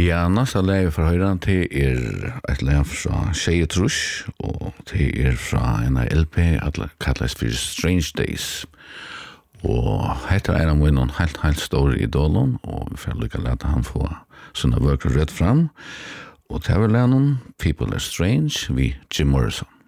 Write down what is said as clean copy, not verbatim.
Ja, nästa läge för höra till ett läge från Tjejtrush och till från en LP att kallas för Strange Days. Och heter en av mina helt stora idoler och vi får lycka låta han få såna verk rätt fram. Och det här var People Are Strange vid Jim Morrison.